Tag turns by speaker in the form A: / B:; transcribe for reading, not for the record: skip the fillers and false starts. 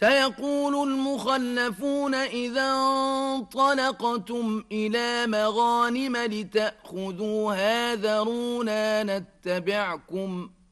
A: سيقول المخلفون إذا انطلقتم إلى مغانم لتأخذوها ذرونا نتبعكم